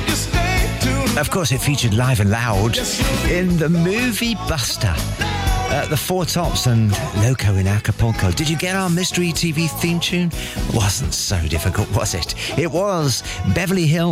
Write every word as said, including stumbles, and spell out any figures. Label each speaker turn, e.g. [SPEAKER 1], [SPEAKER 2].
[SPEAKER 1] Of course, it featured Live and Loud in the movie Buster. Uh, the Four Tops and Loco in Acapulco. Did you get our Mystery T V theme tune? Wasn't so difficult, was it? It was Beverly Hills.